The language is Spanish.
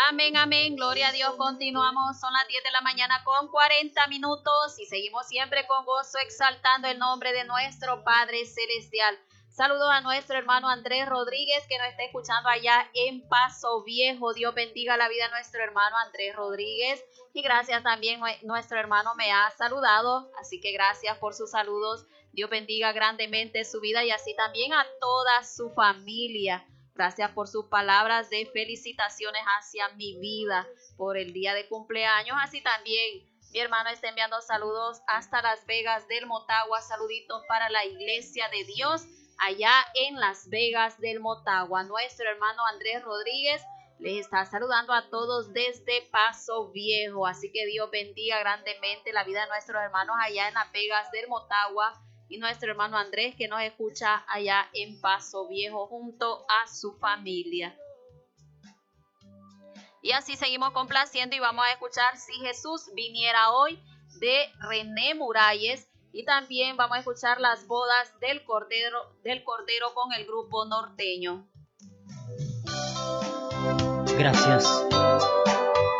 Amén, amén, gloria a Dios. Continuamos, son las 10 de la mañana con 40 minutos y seguimos siempre con gozo exaltando el nombre de nuestro Padre Celestial. Saludos a nuestro hermano Andrés Rodríguez que nos está escuchando allá en Paso Viejo. Dios bendiga la vida de nuestro hermano Andrés Rodríguez y gracias también, nuestro hermano me ha saludado, así que gracias por sus saludos. Dios bendiga grandemente su vida y así también a toda su familia. Gracias por sus palabras de felicitaciones hacia mi vida por el día de cumpleaños. Así también mi hermano está enviando saludos hasta Las Vegas del Motagua. Saluditos para la Iglesia de Dios allá en Las Vegas del Motagua. Nuestro hermano Andrés Rodríguez les está saludando a todos desde Paso Viejo. Así que Dios bendiga grandemente la vida de nuestros hermanos allá en Las Vegas del Motagua. Y nuestro hermano Andrés que nos escucha allá en Paso Viejo junto a su familia. Y así seguimos complaciendo y vamos a escuchar Si Jesús viniera hoy de René Muralles. Y también vamos a escuchar Las bodas del Cordero con el grupo norteño. Gracias